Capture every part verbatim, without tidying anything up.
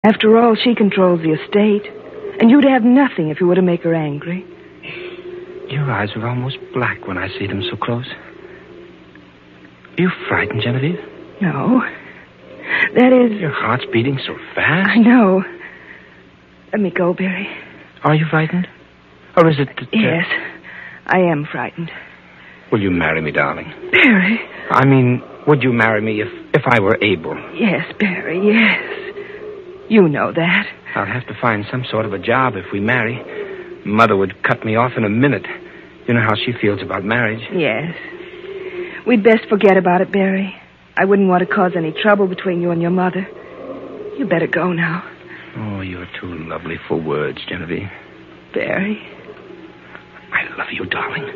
After all, she controls the estate. And you'd have nothing if you were to make her angry. Your eyes are almost black when I see them so close. Are you frightened, Genevieve? No. That is... Your heart's beating so fast. I know. Let me go, Barry. Are you frightened? Or is it that... Uh... Yes, I am frightened. Will you marry me, darling? Barry. I mean, would you marry me if, if I were able? Yes, Barry, yes. You know that. I'll have to find some sort of a job if we marry. Mother would cut me off in a minute. You know how she feels about marriage. Yes. We'd best forget about it, Barry. I wouldn't want to cause any trouble between you and your mother. You better go now. Oh, you're too lovely for words, Genevieve. Barry. I love you, darling.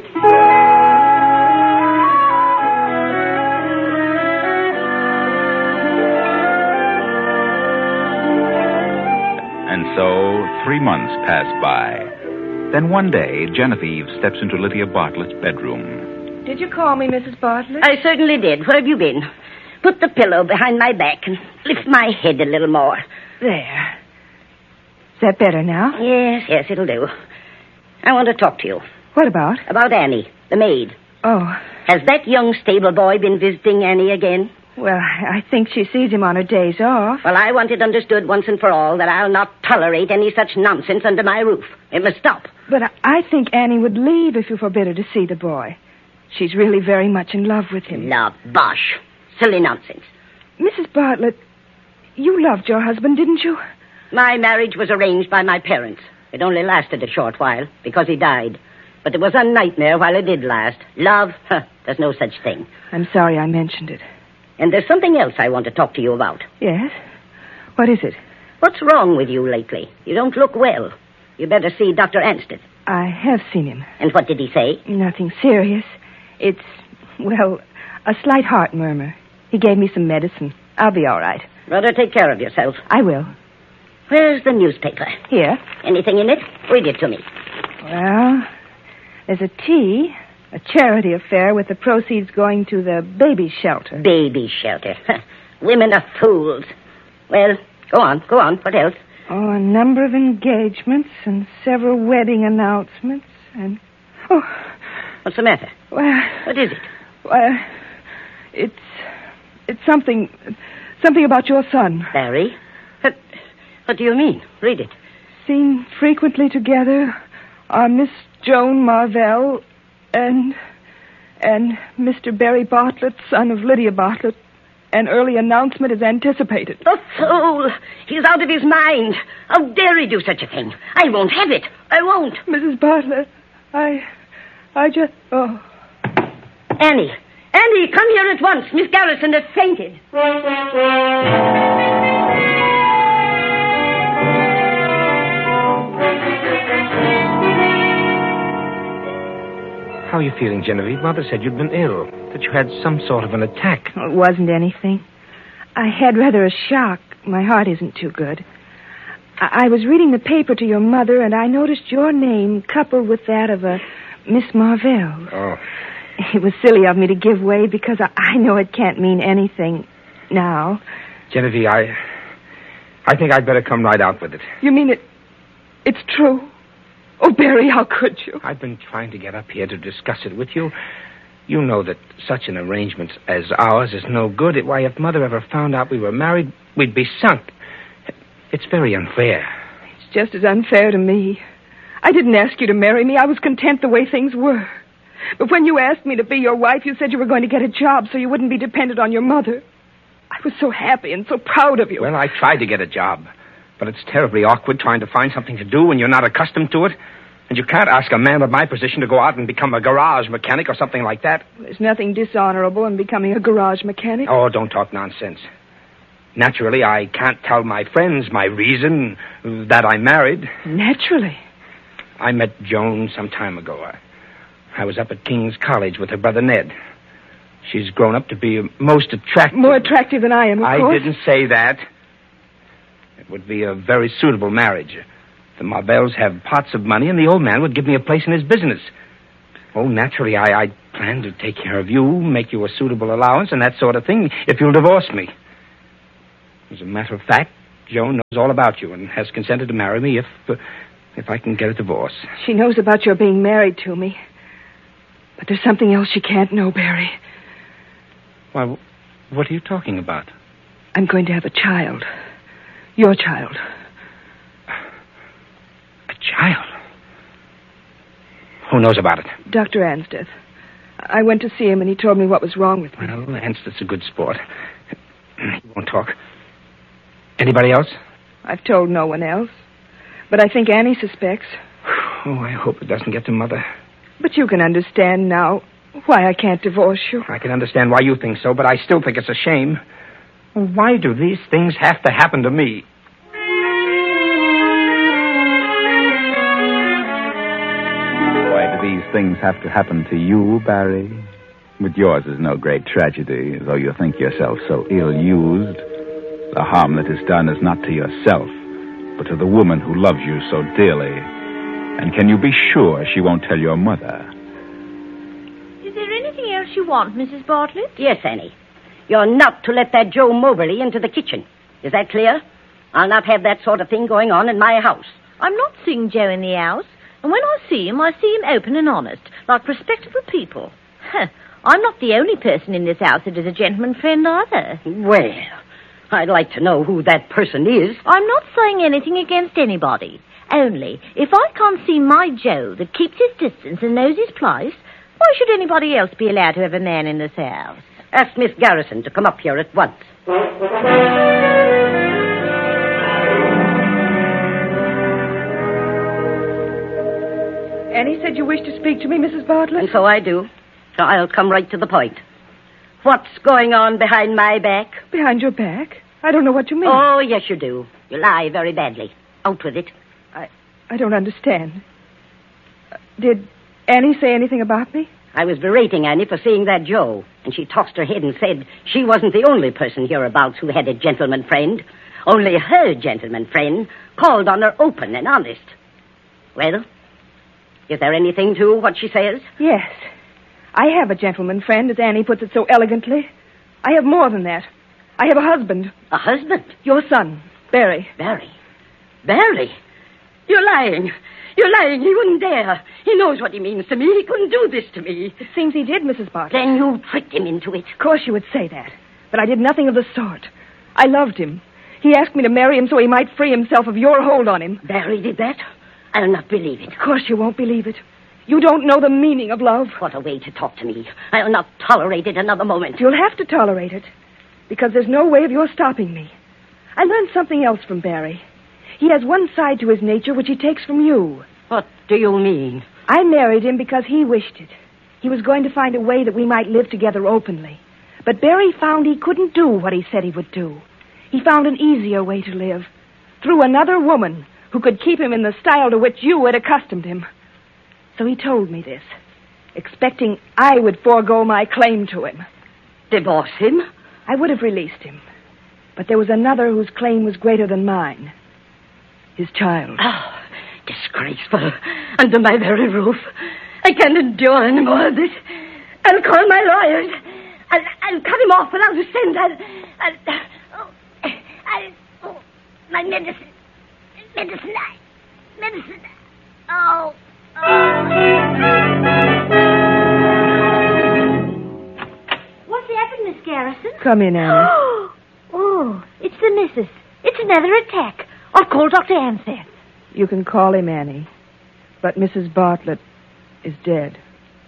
And so, three months passed by. Then one day, Genevieve steps into Lydia Bartlett's bedroom. Did you call me, Missus Bartlett? I certainly did. Where have you been? Put the pillow behind my back and lift my head a little more. There. Is that better now? Yes, yes, it'll do. I want to talk to you. What about? About Annie, the maid. Oh. Has that young stable boy been visiting Annie again? Well, I think she sees him on her days off. Well, I want it understood once and for all that I'll not tolerate any such nonsense under my roof. It must stop. But I think Annie would leave if you forbid her to see the boy. She's really very much in love with him. Love, bosh. Silly nonsense. Missus Bartlett, you loved your husband, didn't you? My marriage was arranged by my parents. It only lasted a short while, because he died. But it was a nightmare while it did last. Love? Huh, there's no such thing. I'm sorry I mentioned it. And there's something else I want to talk to you about. Yes? What is it? What's wrong with you lately? You don't look well. You better see Doctor Ansted. I have seen him. And what did he say? Nothing serious. It's, well, a slight heart murmur. He gave me some medicine. I'll be all right. Rather take care of yourself. I will. Where's the newspaper? Here. Anything in it? Read it to me. Well, there's a tea, a charity affair with the proceeds going to the baby shelter. Baby shelter. Women are fools. Well, go on, go on. What else? Oh, a number of engagements and several wedding announcements and... Oh. What's the matter? Well... What is it? Well, it's... It's something... Something about your son. Barry? What, what do you mean? Read it. Seen frequently together are Miss Joan Marvell and... and Mister Barry Bartlett, son of Lydia Bartlett. An early announcement is anticipated. The fool! He's out of his mind. How dare he do such a thing? I won't have it. I won't. Missus Bartlett, I... I just... Oh. Annie. Annie, come here at once. Miss Garrison has fainted. How are you feeling, Genevieve? Mother said you'd been ill, that you had some sort of an attack. It wasn't anything. I had rather a shock. My heart isn't too good. I, I was reading the paper to your mother, and I noticed your name coupled with that of a Miss Marvell. Oh. It was silly of me to give way because I, I know it can't mean anything now. Genevieve, I... I think I'd better come right out with it. You mean it... it's true? Oh, Barry, how could you? I've been trying to get up here to discuss it with you. You know that such an arrangement as ours is no good. Why, if Mother ever found out we were married, we'd be sunk. It's very unfair. It's just as unfair to me. I didn't ask you to marry me. I was content the way things were. But when you asked me to be your wife, you said you were going to get a job so you wouldn't be dependent on your mother. I was so happy and so proud of you. Well, I tried to get a job. But it's terribly awkward trying to find something to do when you're not accustomed to it. And you can't ask a man of my position to go out and become a garage mechanic or something like that. There's nothing dishonorable in becoming a garage mechanic. Oh, don't talk nonsense. Naturally, I can't tell my friends my reason that I'm married. Naturally. I met Joan some time ago. I, I was up at King's College with her brother Ned. She's grown up to be most attractive. More attractive than I am, of I course. I didn't say that. It would be a very suitable marriage. The Marvells have pots of money, and the old man would give me a place in his business. Oh, naturally, I, I plan to take care of you, make you a suitable allowance, and that sort of thing, if you'll divorce me. As a matter of fact, Joan knows all about you and has consented to marry me if uh, if I can get a divorce. She knows about your being married to me. But there's something else she can't know, Barry. Why, what are you talking about? I'm going to have a child. Your child. A child? Who knows about it? Doctor Ansteth. I went to see him and he told me what was wrong with me. Well, Ansteth's a good sport. He won't talk. Anybody else? I've told no one else. But I think Annie suspects. Oh, I hope it doesn't get to Mother. But you can understand now why I can't divorce you. I can understand why you think so, but I still think it's a shame. Why do these things have to happen to me? Why do these things have to happen to you, Barry? But yours is no great tragedy, though you think yourself so ill-used. The harm that is done is not to yourself, but to the woman who loves you so dearly. And can you be sure she won't tell your mother? Is there anything else you want, Missus Bartlett? Yes, Annie. You're not to let that Joe Moberly into the kitchen. Is that clear? I'll not have that sort of thing going on in my house. I'm not seeing Joe in the house. And when I see him, I see him open and honest, like respectable people. Huh. I'm not the only person in this house that is a gentleman friend either. Well, I'd like to know who that person is. I'm not saying anything against anybody. Only, if I can't see my Joe that keeps his distance and knows his place, why should anybody else be allowed to have a man in this house? Ask Miss Garrison to come up here at once. Annie said you wished to speak to me, Missus Bartlett. And so I do. So I'll come right to the point. What's going on behind my back? Behind your back? I don't know what you mean. Oh, yes, you do. You lie very badly. Out with it. I, I don't understand. Uh, did Annie say anything about me? I was berating Annie for seeing that Joe, and she tossed her head and said she wasn't the only person hereabouts who had a gentleman friend. Only her gentleman friend called on her open and honest. Well, is there anything to what she says? Yes. I have a gentleman friend, as Annie puts it so elegantly. I have more than that. I have a husband. A husband? Your son, Barry. Barry? Barry? You're lying. You're lying. He wouldn't dare. He knows what he means to me. He couldn't do this to me. It seems he did, Missus Bartlett. Then you tricked him into it. Of course you would say that. But I did nothing of the sort. I loved him. He asked me to marry him so he might free himself of your hold on him. Barry did that? I'll not believe it. Of course you won't believe it. You don't know the meaning of love. What a way to talk to me. I'll not tolerate it another moment. You'll have to tolerate it, because there's no way of your stopping me. I learned something else from Barry. He has one side to his nature which he takes from you. What do you mean? I married him because he wished it. He was going to find a way that we might live together openly. But Barry found he couldn't do what he said he would do. He found an easier way to live, through another woman who could keep him in the style to which you had accustomed him. So he told me this, expecting I would forego my claim to him. Divorce him? I would have released him. But there was another whose claim was greater than mine. His child. Oh, disgraceful. Under my very roof. I can't endure any more of this. I'll call my lawyers. I'll, I'll cut him off without a cent. I'll... I'll... Oh, I'll... Oh, my medicine. Medicine. I, medicine. Oh... What's happened, Miss Garrison? Come in, Annie. Oh, it's the missus. It's another attack. I'll call Doctor Ansteth. You can call him Annie. But Missus Bartlett is dead.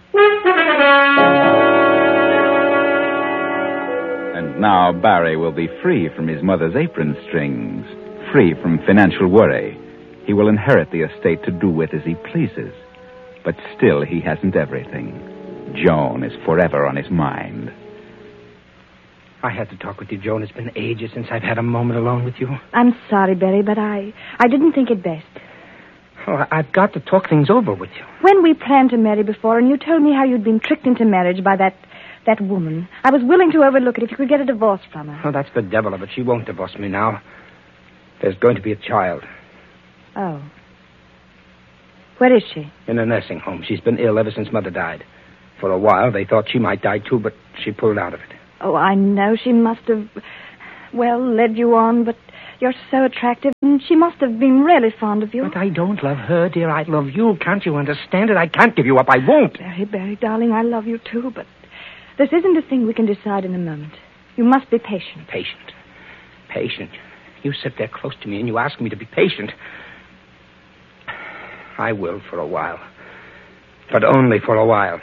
And now Barry will be free from his mother's apron strings, free from financial worry. He will inherit the estate to do with as he pleases. But still, he hasn't everything. Joan is forever on his mind. I had to talk with you, Joan. It's been ages since I've had a moment alone with you. I'm sorry, Barry, but I, I didn't think it best. Oh, I've got to talk things over with you. When we planned to marry before, and you told me how you'd been tricked into marriage by that that woman, I was willing to overlook it if you could get a divorce from her. Oh, that's the devil of it. She won't divorce me now. There's going to be a child. Oh. Where is she? In a nursing home. She's been ill ever since Mother died. For a while, they thought she might die, too, but she pulled out of it. Oh, I know she must have, well, led you on, but You're so attractive, and she must have been really fond of you. But I don't love her, dear. I love you. Can't you understand it? I can't give you up. I won't. Barry, Barry, darling, I love you too, but this isn't a thing we can decide in a moment. You must be patient. Patient. Patient. You sit there close to me and you ask me to be patient. I will for a while. But only for a while.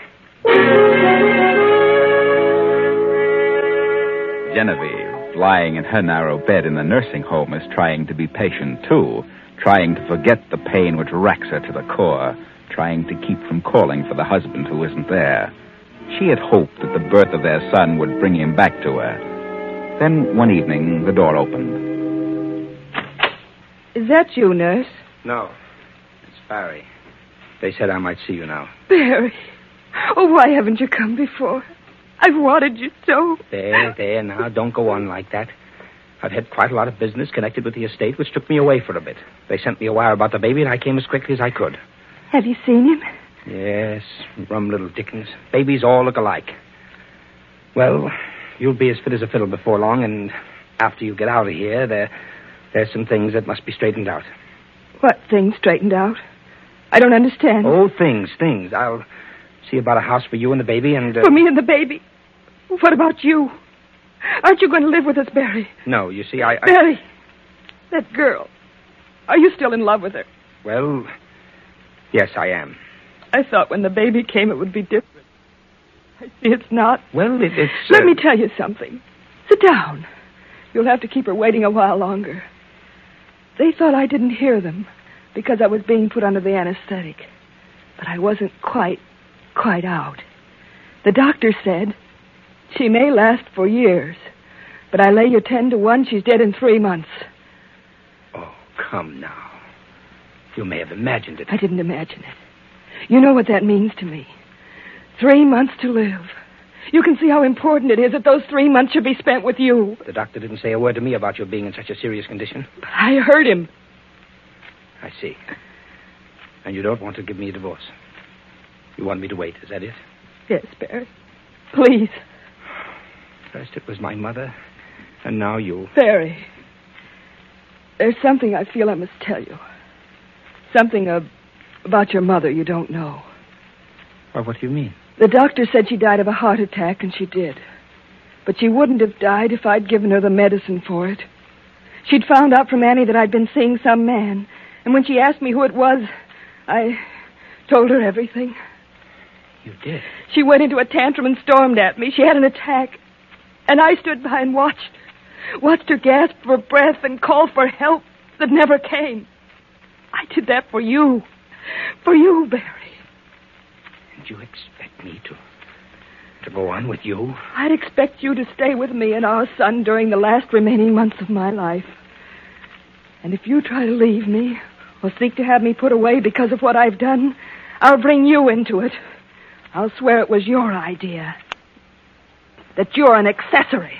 Genevieve, lying in her narrow bed in the nursing home, is trying to be patient, too. Trying to forget the pain which racks her to the core. Trying to keep from calling for the husband who isn't there. She had hoped that the birth of their son would bring him back to her. Then, one evening, the door opened. Is that you, nurse? No. It's Barry. They said I might see you now. Barry. Oh, why haven't you come before? I've wanted you so. There, there, now, don't go on like that. I've had quite a lot of business connected with the estate, which took me away for a bit. They sent me a wire about the baby, and I came as quickly as I could. Have you seen him? Yes, rum little Dickens. Babies all look alike. Well, you'll be as fit as a fiddle before long, and after you get out of here, there, there's some things that must be straightened out. What things straightened out? I don't understand. Oh, things, things. I'll see about a house for you and the baby, and... Uh... For me and the baby? What about you? Aren't you going to live with us, Barry? No, you see, I... I... Barry, that girl. Are you still in love with her? Well, yes, I am. I thought when the baby came it would be different. I see it's not. Well, it, it's... Let uh... me tell you something. Sit down. You'll have to keep her waiting a while longer. They thought I didn't hear them because I was being put under the anesthetic. But I wasn't quite, quite out. The doctor said she may last for years, but I lay you ten to one she's dead in three months. Oh, come now. You may have imagined it. I didn't imagine it. You know what that means to me. Three months to live. You can see how important it is that those three months should be spent with you. The doctor didn't say a word to me about your being in such a serious condition. But I heard him. I see. And you don't want to give me a divorce. You want me to wait, is that it? Yes, Barry. Please. First it was my mother, and now you. Barry. There's something I feel I must tell you. Something uh, about your mother you don't know. Well, what do you mean? The doctor said she died of a heart attack, and she did. But she wouldn't have died if I'd given her the medicine for it. She'd found out from Annie that I'd been seeing some man. And when she asked me who it was, I told her everything. You did? She went into a tantrum and stormed at me. She had an attack. And I stood by and watched her. Watched her gasp for breath and call for help that never came. I did that for you. For you, Barry. And you expect me to... to go on with you? I'd expect you to stay with me and our son during the last remaining months of my life. And if you try to leave me or seek to have me put away because of what I've done, I'll bring you into it. I'll swear it was your idea. That you're an accessory.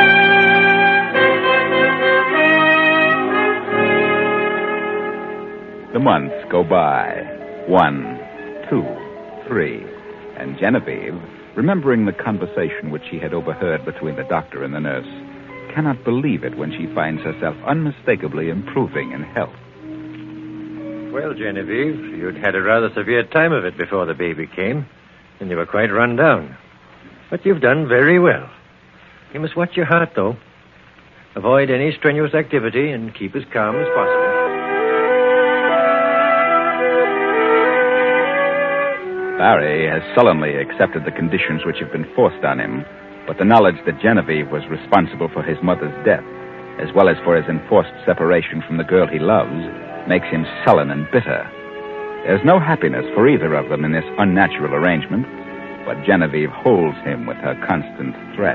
The months go by. One, two, three. And Genevieve, remembering the conversation which she had overheard between the doctor and the nurse, cannot believe it when she finds herself unmistakably improving in health. Well, Genevieve, you'd had a rather severe time of it before the baby came, and you were quite run down. But you've done very well. You must watch your heart, though. Avoid any strenuous activity and keep as calm as possible. Barry has sullenly accepted the conditions which have been forced on him, but the knowledge that Genevieve was responsible for his mother's death, as well as for his enforced separation from the girl he loves, makes him sullen and bitter. There's no happiness for either of them in this unnatural arrangement, but Genevieve holds him with her constant threat.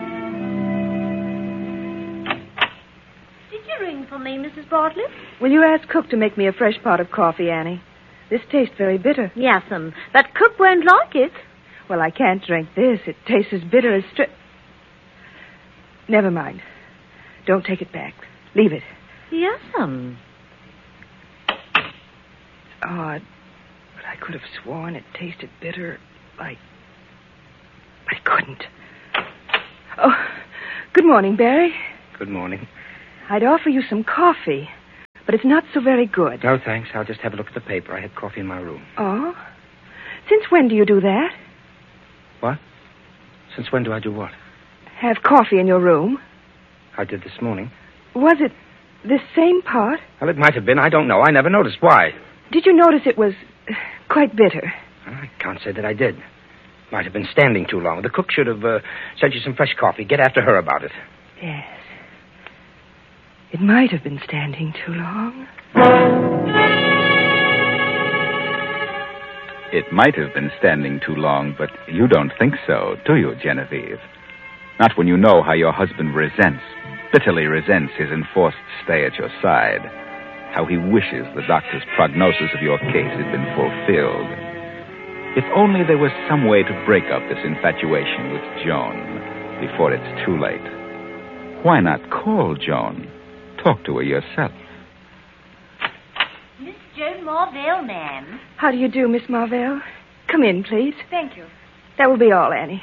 Did you ring for me, Missus Bartlett? Will you ask Cook to make me a fresh pot of coffee, Annie? This tastes very bitter. Yes'm, but Cook won't like it. Well, I can't drink this. It tastes as bitter as stri... Never mind. Don't take it back. Leave it. Yes'm. It's odd, but I could have sworn it tasted bitter like... I couldn't. Oh, good morning, Barry. Good morning. I'd offer you some coffee, but it's not so very good. No, thanks. I'll just have a look at the paper. I had coffee in my room. Oh? Since when do you do that? What? Since when do I do what? Have coffee in your room? I did this morning. Was it this same pot? Well, it might have been. I don't know. I never noticed. Why? Did you notice it was uh, quite bitter? I can't say that I did. Might have been standing too long. The cook should have uh, sent you some fresh coffee. Get after her about it. Yes. It might have been standing too long. It might have been standing too long, but you don't think so, do you, Genevieve? Not when you know how your husband resents, bitterly resents his enforced stay at your side. How he wishes the doctor's prognosis of your case had been fulfilled. If only there was some way to break up this infatuation with Joan before it's too late. Why not call Joan? Talk to her yourself. Miss Joan Marvell, ma'am. How do you do, Miss Marvell? Come in, please. Thank you. That will be all, Annie.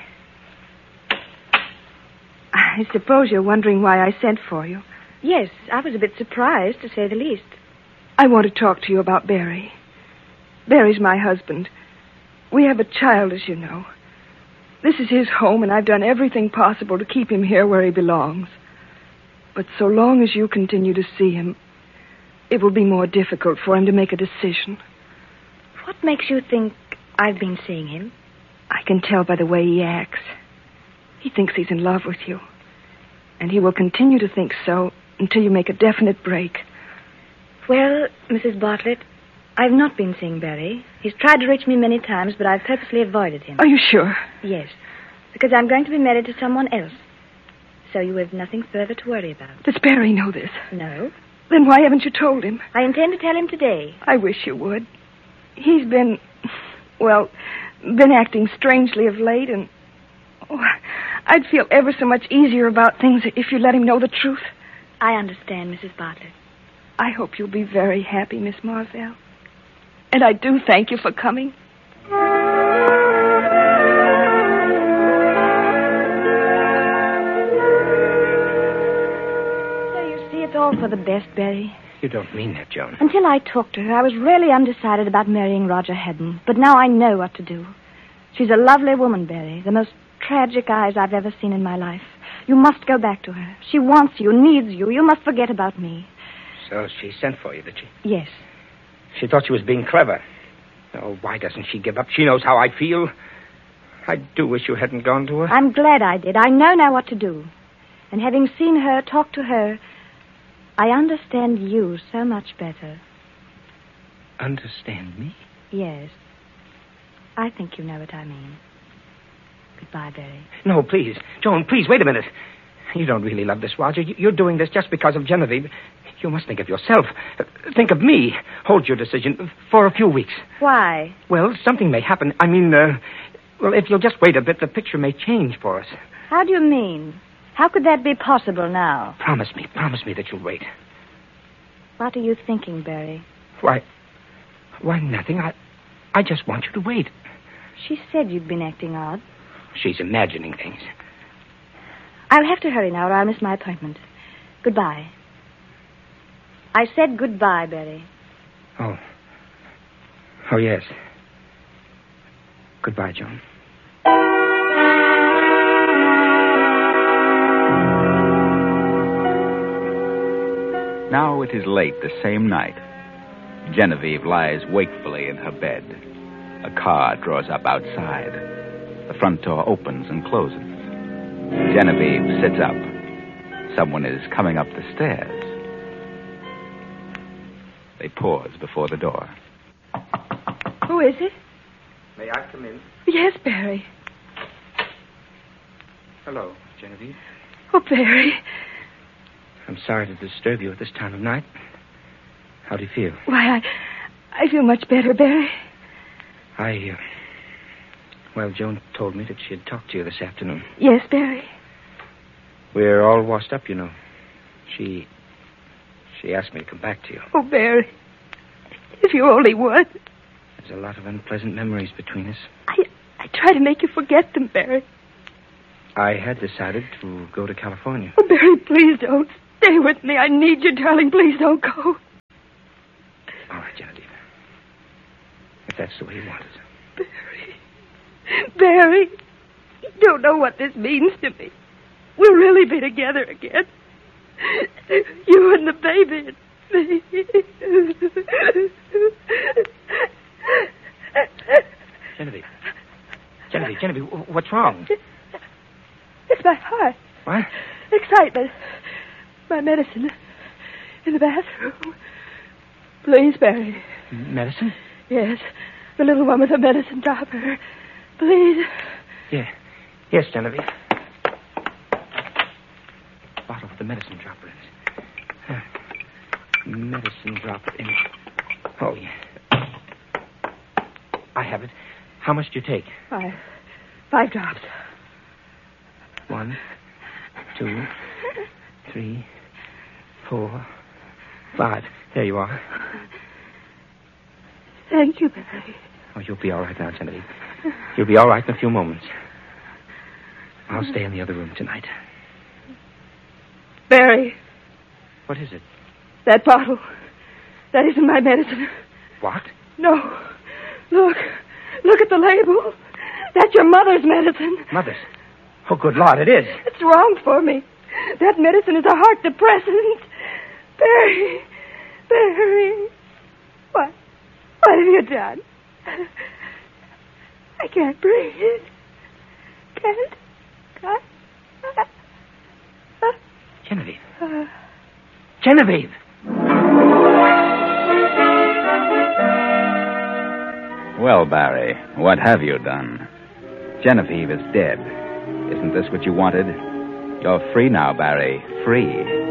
I suppose you're wondering why I sent for you. Yes, I was a bit surprised, to say the least. I want to talk to you about Barry. Barry's my husband. We have a child, as you know. This is his home, and I've done everything possible to keep him here where he belongs. But so long as you continue to see him, it will be more difficult for him to make a decision. What makes you think I've been seeing him? I can tell by the way he acts. He thinks he's in love with you. And he will continue to think so until you make a definite break. Well, Missus Bartlett, I've not been seeing Barry. He's tried to reach me many times, but I've purposely avoided him. Are you sure? Yes, because I'm going to be married to someone else. So you have nothing further to worry about. Does Barry know this? No. Then why haven't you told him? I intend to tell him today. I wish you would. He's been, well, been acting strangely of late, and oh, I'd feel ever so much easier about things if you let him know the truth. I understand, Missus Bartlett. I hope you'll be very happy, Miss Marvell. And I do thank you for coming. It's all for the best, Barry. You don't mean that, Joan. Until I talked to her, I was really undecided about marrying Roger Haddon. But now I know what to do. She's a lovely woman, Barry. The most tragic eyes I've ever seen in my life. You must go back to her. She wants you, needs you. You must forget about me. So she sent for you, did she? Yes. She thought she was being clever. Oh, why doesn't she give up? She knows how I feel. I do wish you hadn't gone to her. I'm glad I did. I know now what to do. And having seen her, talked to her, I understand you so much better. Understand me? Yes. I think you know what I mean. Goodbye, Barry. No, please. Joan, please, wait a minute. You don't really love this, Roger. You're doing this just because of Genevieve. You must think of yourself. Think of me. Hold your decision for a few weeks. Why? Well, something may happen. I mean, uh, well, if you'll just wait a bit, the picture may change for us. How do you mean? How could that be possible now? Promise me, promise me that you'll wait. What are you thinking, Barry? Why, why, nothing. I, I just want you to wait. She said you'd been acting odd. She's imagining things. I'll have to hurry now or I'll miss my appointment. Goodbye. I said goodbye, Barry. Oh. Oh, yes. Goodbye, Joan. Now it is late the same night. Genevieve lies wakefully in her bed. A car draws up outside. The front door opens and closes. Genevieve sits up. Someone is coming up the stairs. They pause before the door. Who is it? May I come in? Yes, Barry. Hello, Genevieve. Oh, Barry. I'm sorry to disturb you at this time of night. How do you feel? Why, I, I feel much better, Barry. I, uh, well, Joan told me that she had talked to you this afternoon. Yes, Barry. We're all washed up, you know. She, she asked me to come back to you. Oh, Barry, if you only would. There's a lot of unpleasant memories between us. I, I try to make you forget them, Barry. I had decided to go to California. Oh, Barry, please don't. Stay with me. I need you, darling. Please don't go. All right, Genevieve. If that's the way you want it. Barry. Barry. You don't know what this means to me. We'll really be together again. You and the baby and me. Genevieve. Genevieve, Genevieve, what's wrong? It's my heart. What? Excitement. My medicine. In the bathroom. Please, Barry. Medicine? Yes. The little one with the medicine dropper. Please. Yeah. Yes, Genevieve. Bottle with the medicine dropper in it. Huh. Medicine dropper in it. Oh, yeah. I have it. How much do you take? Five. Five drops. One, two, three, four, five. There you are. Thank you, Barry. Oh, you'll be all right now, Genevieve. You'll be all right in a few moments. I'll stay in the other room tonight. Barry. What is it? That bottle. That isn't my medicine. What? No. Look. Look at the label. That's your mother's medicine. Mother's? Oh, good Lord, it is. It's wrong for me. That medicine is a heart depressant. Barry. Barry. What? What have you done? I can't breathe. Can't. Can't. Genevieve. Uh, Genevieve. Well, Barry, what have you done? Genevieve is dead. Isn't this what you wanted? You're free now, Barry. Free.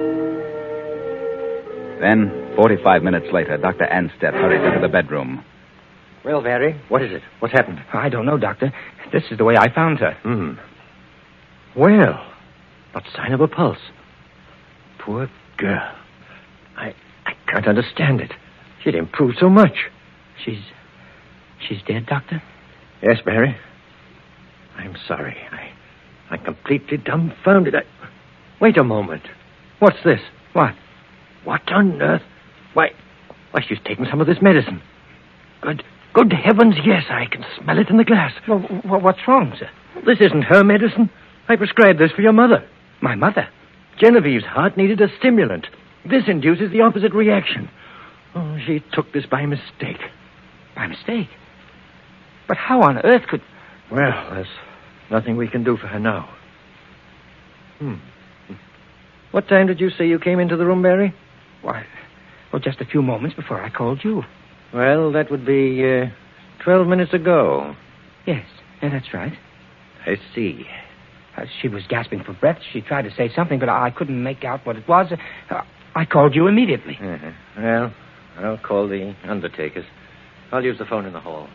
Then, forty-five minutes later, Doctor Anstead hurried into the bedroom. Well, Barry, what is it? What's happened? I don't know, Doctor. This is the way I found her. Hmm. Well, not sign of a pulse. Poor girl. I I can't understand it. She'd improved so much. She's... She's dead, Doctor? Yes, Barry. I'm sorry. I, I'm completely dumbfounded. I... Wait a moment. What's this? What? What on earth? Why, why, she's taken some of this medicine. Good, good heavens, yes, I can smell it in the glass. Well, what's wrong, sir? This isn't her medicine. I prescribed this for your mother. My mother? Genevieve's heart needed a stimulant. This induces the opposite reaction. Oh, she took this by mistake. By mistake? But how on earth could... Well, there's nothing we can do for her now. Hmm. What time did you say you came into the room, Barry? Why, well, just a few moments before I called you. Well, that would be uh, twelve minutes ago. Yes, yeah, that's right. I see. Uh, she was gasping for breath. She tried to say something, but I couldn't make out what it was. Uh, I called you immediately. Uh-huh. Well, I'll call the undertakers. I'll use the phone in the hall.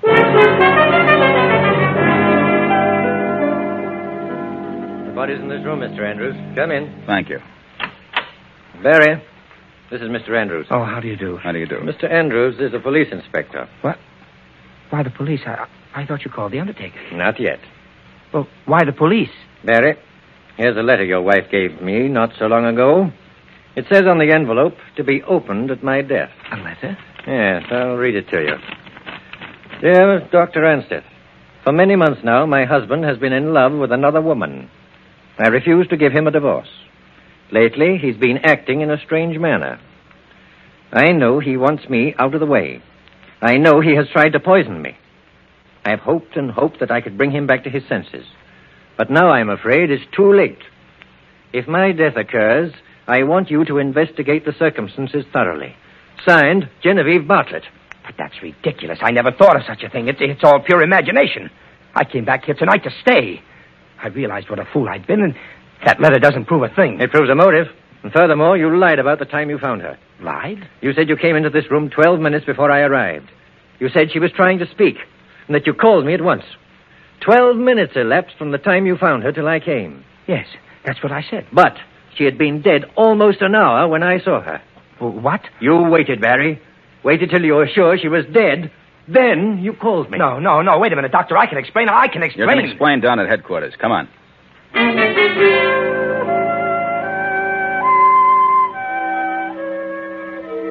The body's in this room, Mister Andrews. Come in. Thank you. Barry, this is Mister Andrews. Oh, how do you do? How do you do? Mister Andrews is a police inspector. What? Why the police? I, I thought you called the undertaker. Not yet. Well, why the police? Barry, here's a letter your wife gave me not so long ago. It says on the envelope, to be opened at my death. A letter? Yes, I'll read it to you. Dear Doctor Ansteth, for many months now, my husband has been in love with another woman. I refuse to give him a divorce. Lately, he's been acting in a strange manner. I know he wants me out of the way. I know he has tried to poison me. I have hoped and hoped that I could bring him back to his senses. But now I'm afraid it's too late. If my death occurs, I want you to investigate the circumstances thoroughly. Signed, Genevieve Bartlett. But that's ridiculous. I never thought of such a thing. It's, it's all pure imagination. I came back here tonight to stay. I realized what a fool I'd been, and that letter doesn't prove a thing. It proves a motive. And furthermore, you lied about the time you found her. Lied? You said you came into this room twelve minutes before I arrived. You said she was trying to speak, and that you called me at once. Twelve minutes elapsed from the time you found her till I came. Yes, that's what I said. But she had been dead almost an hour when I saw her. Well, what? You waited, Barry. Waited till you were sure she was dead. Then you called me. No, no, no. Wait a minute, Doctor. I can explain. I can explain. You can explain down at headquarters. Come on.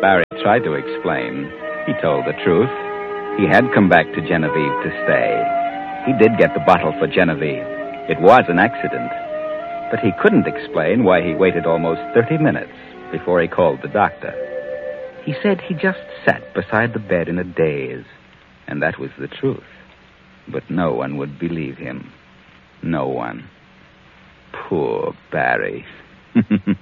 Barry tried to explain, he told the truth. He had come back to Genevieve to stay. He did get the bottle for Genevieve. It was an accident. But he couldn't explain why he waited almost thirty minutes before he called the doctor. He said he just sat beside the bed in a daze, and that was the truth. But no one would believe him. No one. Poor Barry.